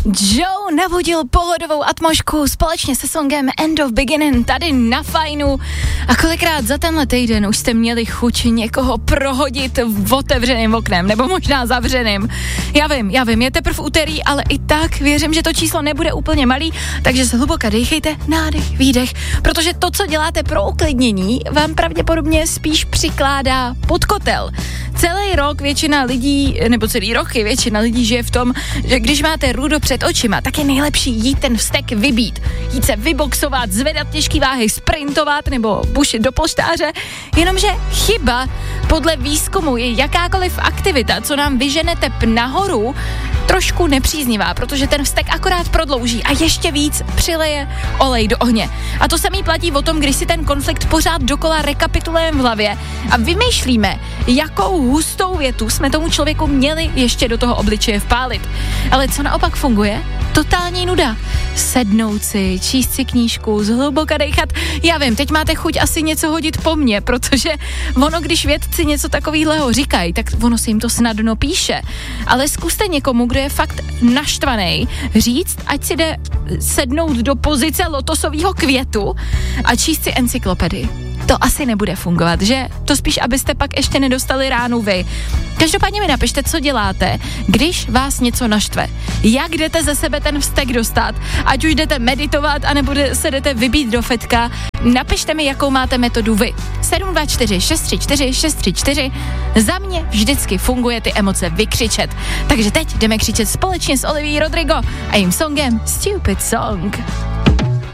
Joe navodil pohodovou atmosféru společně se songem End of Beginning tady na Fajnu. A kolikrát za tenhle týden už jste měli chuť někoho prohodit otevřeným oknem, nebo možná zavřeným. Já vím, je teprve úterý, ale i tak věřím, že to číslo nebude úplně malý, takže se hluboka dejchejte, nádech, výdech, protože to, co děláte pro uklidnění, vám pravděpodobně spíš přikládá pod kotel. Celý rok většina lidí, nebo celý roky většina lidí žije v tom, že když máte rudo před očima, tak je nejlepší jít ten vztek vybít. Jít se vyboxovat, zvedat těžký váhy, sprintovat nebo bušit do poštáře. Jenomže chyba podle výzkumu je jakákoliv aktivita, co nám vyžene tep nahoru, trošku nepříznivá, protože ten vztek akorát prodlouží a ještě víc přileje olej do ohně. A to samý platí o tom, když si ten konflikt pořád dokola rekapitulujeme v hlavě a vymýšlíme, jakou hustou větu jsme tomu člověku měli ještě do toho obličeje vpálit. Ale co naopak funguje? Totální nuda. Sednout si, číst si knížku, zhluboka dejchat. Já vím, teď máte chuť asi něco hodit po mně, protože ono, když vědci něco takového říkají, tak ono se jim to snadno píše. Ale zkuste někomu, kdo je fakt naštvaný, říct, ať si jde sednout do pozice lotosového květu a číst si encyklopedii. To asi nebude fungovat, že? To spíš, abyste pak ještě nedostali ránu vy. Každopádně mi napište, co děláte, když vás něco naštve. Jak jdete ze sebe ten vztek dostat, ať už jdete meditovat, anebo se jdete vybít do fetka. Napište mi, jakou máte metodu vy. 724 634 634. Za mě vždycky funguje ty emoce vykřičet. Takže teď jdeme křičet společně s Olivií Rodrigo a jejím songem Stupid Song.